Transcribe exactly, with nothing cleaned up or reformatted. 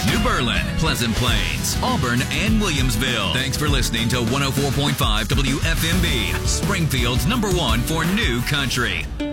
New Berlin, Pleasant Plains, Auburn, and Williamsville. Thanks for listening to one oh four point five W F M B, Springfield's number one for new country.